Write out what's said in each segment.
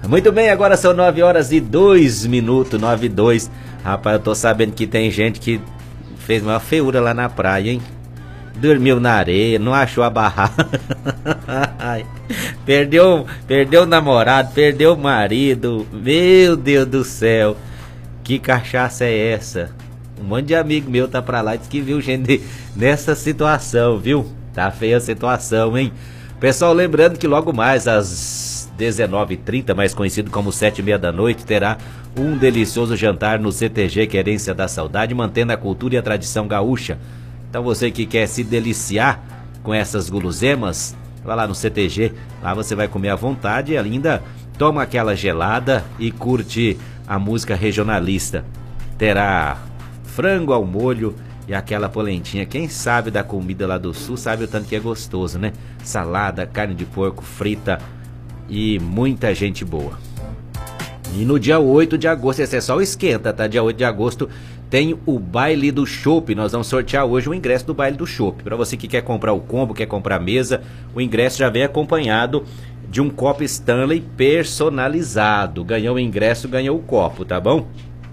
Muito bem, agora são 9h02, 9h02. Rapaz, eu tô sabendo que tem gente que fez uma feiura lá na praia, hein? Dormiu na areia, não achou a barraca. Perdeu o namorado, perdeu o marido. Meu Deus do céu. Que cachaça é essa? Um monte de amigo meu tá pra lá e diz que viu gente nessa situação, viu? Tá feia a situação, hein? Pessoal, lembrando que logo mais às 19h30, mais conhecido como 7h30 da noite, terá um delicioso jantar no CTG Querência da Saudade, mantendo a cultura e a tradição gaúcha. Então você que quer se deliciar com essas guloseimas, vai lá no CTG, lá você vai comer à vontade e ainda toma aquela gelada e curte a música regionalista. Terá frango ao molho e aquela polentinha. Quem sabe da comida lá do sul sabe o tanto que é gostoso, né? Salada, carne de porco frita e muita gente boa. E no dia 8 de agosto, esse é só o esquenta, tá? Dia 8 de agosto tem o baile do chopp. Nós vamos sortear hoje o ingresso do baile do chopp. Para você que quer comprar o combo, quer comprar a mesa, o ingresso já vem acompanhado de um copo Stanley personalizado. Ganhou o ingresso, ganhou o copo, tá bom?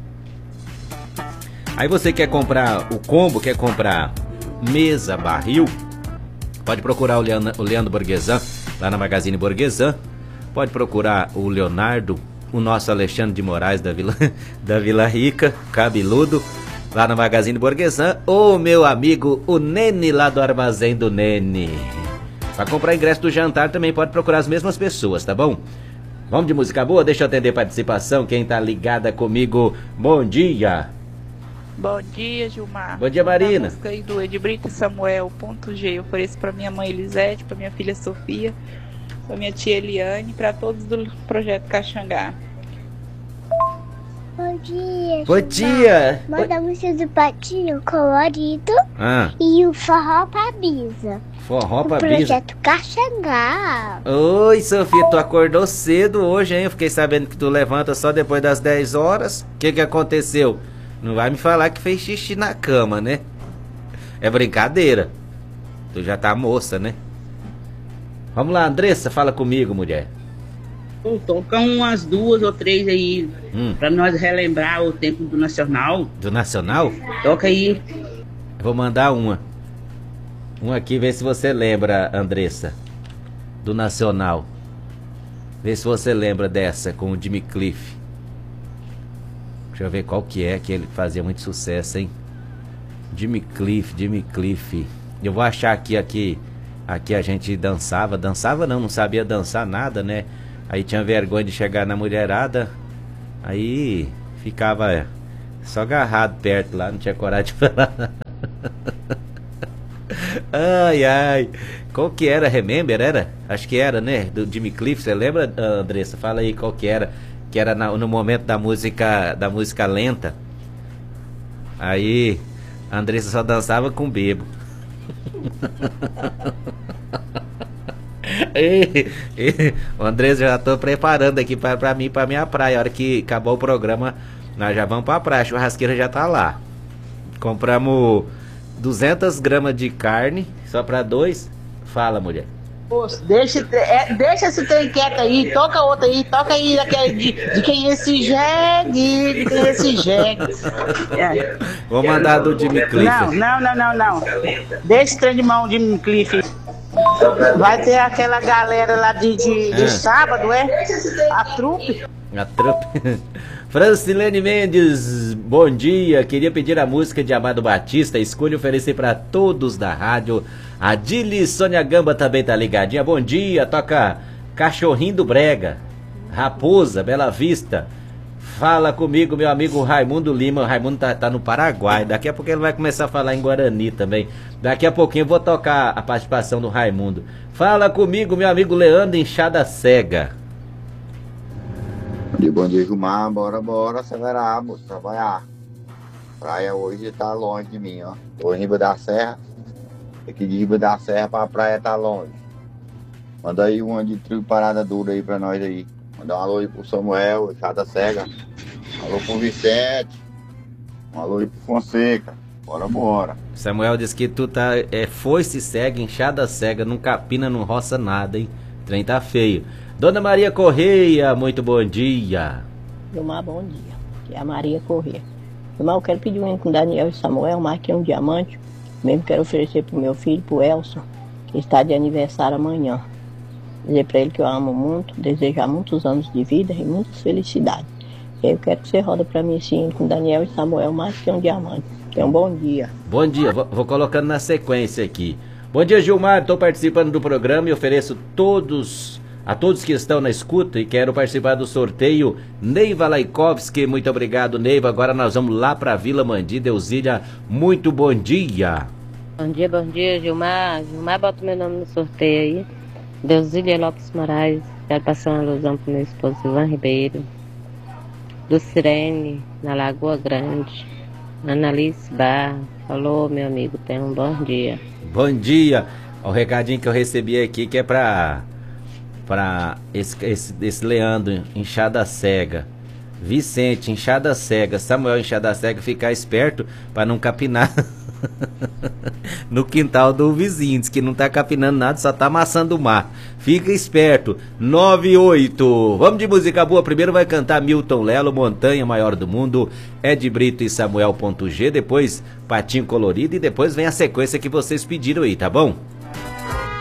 Aí você quer comprar o combo, quer comprar mesa, barril, pode procurar o Leandro Borguesan, lá na Magazine Borguesan. Pode procurar o Leonardo, o nosso Alexandre de Moraes da Vila Rica, cabeludo, lá na Magazine Borguesan. Ou meu amigo, o Nene, lá do Armazém do Nene. Para comprar ingresso do jantar também pode procurar as mesmas pessoas, tá bom? Vamos de música boa? Deixa eu atender participação. Quem tá ligada comigo, bom dia. Bom dia, Gilmar. Bom dia, Marina. A música aí do Ed Brito e Samuel, ponto G. Eu ofereço pra minha mãe Elisete, pra minha filha Sofia, pra minha tia Eliane, pra todos do Projeto Caxangá. Bom dia, Bom dia. Manda a música do Patinho Colorido e o Forró pra Bisa. Forró pra Bisa? Projeto Caxangá. Oi, Sofia, tu acordou cedo hoje, hein? Eu fiquei sabendo que tu levanta só depois das 10 horas. O que aconteceu? Não vai me falar que fez xixi na cama, né? É brincadeira. Tu já tá moça, né? Vamos lá, Andressa, fala comigo, mulher. Toca umas 2 ou 3 aí, pra nós relembrar o tempo do Nacional. Do Nacional? Toca aí. Vou mandar uma. Uma aqui, vê se você lembra, Andressa. Do Nacional. Vê se você lembra dessa, com o Jimmy Cliff. Deixa eu ver qual que ele fazia muito sucesso, hein? Jimmy Cliff. Eu vou achar aqui a gente dançava não sabia dançar nada, né? Aí tinha vergonha de chegar na mulherada, aí ficava só agarrado perto lá, não tinha coragem de falar. Ai, qual que era? Remember, era? Acho que era, né? Do Jimmy Cliff, você lembra, Andressa? Fala aí qual que era. Que era no momento da música lenta. Aí a Andressa só dançava com bebo. O Andressa, já tô preparando aqui pra mim, pra minha praia. A hora que acabar o programa, nós já vamos pra praia. A churrasqueira já tá lá. Compramos 200 gramas de carne, só pra 2. Fala, mulher. Poxa, deixa esse trem quieto aí, toca outra aí, toca aí daquele de quem é esse jegue, de quem é esse jegue. Vou mandar do Jimmy Cliff. Não. Deixa esse trem de mão, Jimmy Cliff. Vai ter aquela galera lá de sábado, A trupe. A trupe. Francilene Mendes, bom dia. Queria pedir a música de Amado Batista. Escolha oferecer para todos da rádio. A Dili Sônia Gamba também tá ligadinha. Bom dia, toca Cachorrinho do Brega, Raposa, Bela Vista. Fala comigo, meu amigo Raimundo Lima. O Raimundo tá no Paraguai. Daqui a pouco ele vai começar a falar em Guarani também. Daqui a pouquinho eu vou tocar a participação do Raimundo. Fala comigo, meu amigo Leandro Enxada Cega. Bom dia, Gilmar. Bora acelerar, moço, trabalhar. Praia hoje tá longe de mim, ó. Tô em Riba da Serra. Aqui de Riba da Serra pra praia tá longe. Manda aí uma de trio parada dura aí pra nós aí. Manda um alô aí pro Samuel, Enxada Cega. Um alô pro Vicente. Um alô aí pro Fonseca. Bora. Samuel disse que tu tá foice cega, enxada cega, não capina, não roça nada, hein? O trem tá feio. Dona Maria Correia, muito bom dia. Gilmar, bom dia. Aqui é a Maria Correia. Gilmar, eu quero pedir um com Daniel e Samuel, marquei um diamante. Mesmo quero oferecer pro meu filho, pro Elson, que está de aniversário amanhã. Dizer para ele que eu amo muito, desejar muitos anos de vida e muitas felicidades. E aí eu quero que você roda para mim sim com Daniel e Samuel, marquei um diamante. Tenha um bom dia. Bom dia, vou colocando na sequência aqui. Bom dia, Gilmar, estou participando do programa e ofereço a todos que estão na escuta e quero participar do sorteio. Neiva Laikowski, muito obrigado, Neiva. Agora nós vamos lá para Vila Mandi, Deusília, muito bom dia. Bom dia, Gilmar. Gilmar, bota meu nome no sorteio aí. Deusília Lopes Moraes, quero passar uma alusão pro meu esposo Ivan Ribeiro. Do Sirene, na Lagoa Grande. Analice Barra, falou, meu amigo, tenha um bom dia. Bom dia. O recadinho que eu recebi aqui que é para esse Leandro, Enxada Cega, Vicente, Enxada Cega, Samuel, Enxada Cega, ficar esperto para não capinar no quintal do vizinho, diz que não tá capinando nada, só tá amassando o mar. Fica esperto. 98. Vamos de música boa. Primeiro vai cantar Milton Lelo, Montanha Maior do Mundo, Ed Brito e Samuel.g, depois Patinho Colorido e depois vem a sequência que vocês pediram aí, tá bom?